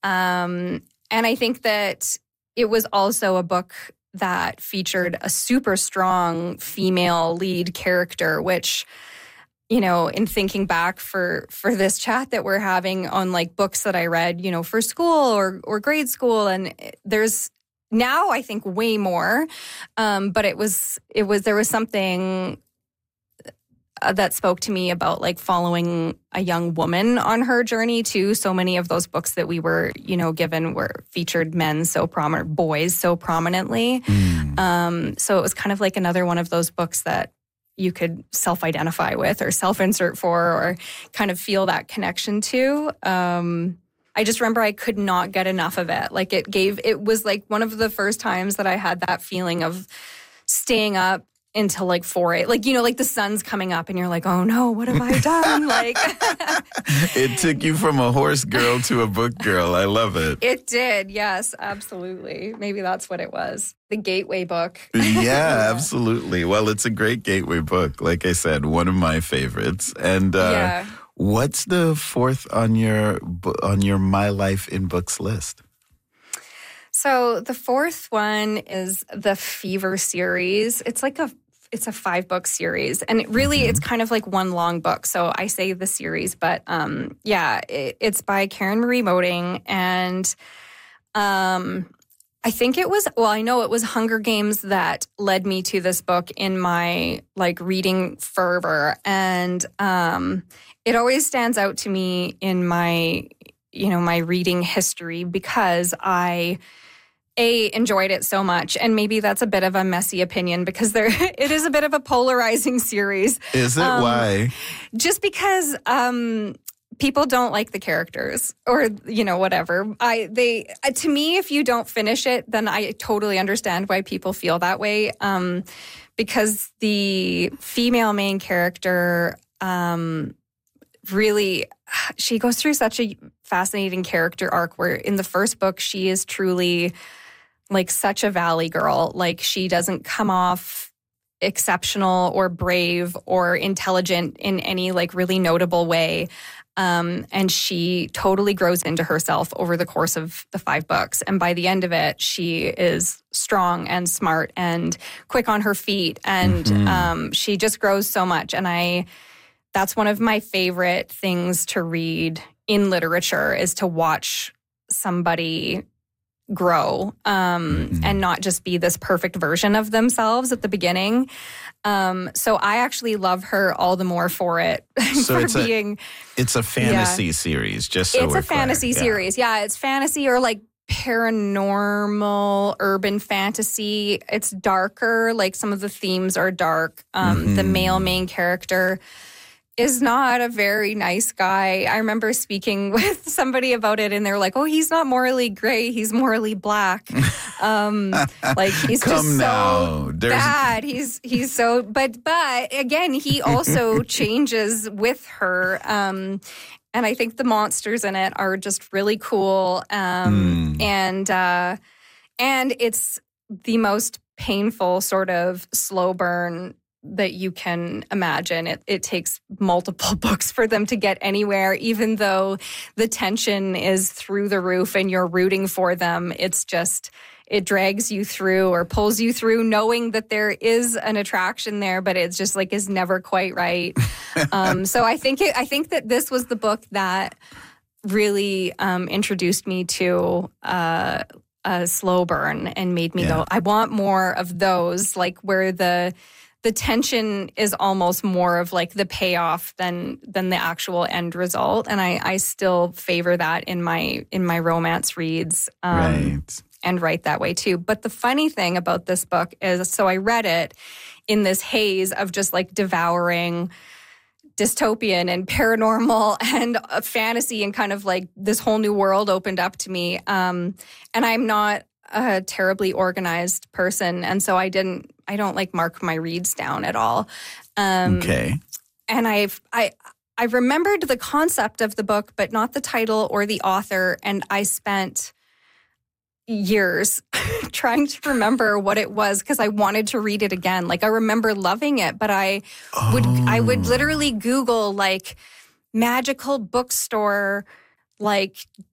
And I think that it was also a book that featured a super strong female lead character, which, in thinking back for this chat that we're having on like books that I read, for school or grade school, and there's now I think way more, but there was something that spoke to me about like following a young woman on her journey too. So many of those books that we were, given were featured boys so prominently. So it was kind of like another one of those books that you could self-identify with or self-insert for or kind of feel that connection to. I just remember I could not get enough of it. Like it was like one of the first times that I had that feeling of staying up until like 4 a.m. Like, like the sun's coming up and you're like, oh no, what have I done? Like it took you from a horse girl to a book girl. I love it. It did. Yes, absolutely. Maybe that's what it was. The gateway book. Yeah, absolutely. Well, it's a great gateway book. Like I said, one of my favorites. And what's the fourth on your My Life in Books list? So the fourth one is the Fever series. It's a 5-book series, and it's kind of like one long book. So I say the series, but it's by Karen Marie Moting, and I think I know it was Hunger Games that led me to this book in my like reading fervor, and it always stands out to me in my my reading history because I enjoyed it so much, and maybe that's a bit of a messy opinion because it is a bit of a polarizing series. Is it? Why? Just because people don't like the characters, or whatever. To me, if you don't finish it, then I totally understand why people feel that way. Because the female main character, really, she goes through such a fascinating character arc where in the first book she is truly like such a valley girl. Like she doesn't come off exceptional or brave or intelligent in any like really notable way. And she totally grows into herself over the course of the 5 books. And by the end of it, she is strong and smart and quick on her feet. And she just grows so much. And that's one of my favorite things to read in literature is to watch somebody grow and not just be this perfect version of themselves at the beginning. So I actually love her all the more for it. So it's a fantasy series, just so it's a fantasy series. Yeah, it's fantasy or like paranormal, urban fantasy. It's darker. Like some of the themes are dark. The male main character is not a very nice guy. I remember speaking with somebody about it and they're like, oh, he's not morally gray, he's morally black. Like he's just so bad. He's so, but again, he also changes with her. And I think the monsters in it are just really cool. And it's the most painful sort of slow burn that you can imagine. It takes multiple books for them to get anywhere, even though the tension is through the roof and you're rooting for them. It's just, it drags you through or pulls you through knowing that there is an attraction there, but it's just like is never quite right. So I think that this was the book that really introduced me to a slow burn and made me go, I want more of those, like where the tension is almost more of like the payoff than the actual end result. And I still favor that in my romance reads. Right. And write that way too. But the funny thing about this book is, so I read it in this haze of just like devouring dystopian and paranormal and fantasy, and kind of like this whole new world opened up to me. And I'm not a terribly organized person, and so I don't like mark my reads down at all. Okay. And I remembered the concept of the book, but not the title or the author, and I spent years trying to remember what it was because I wanted to read it again. Like I remember loving it, but I would literally Google like magical bookstore, like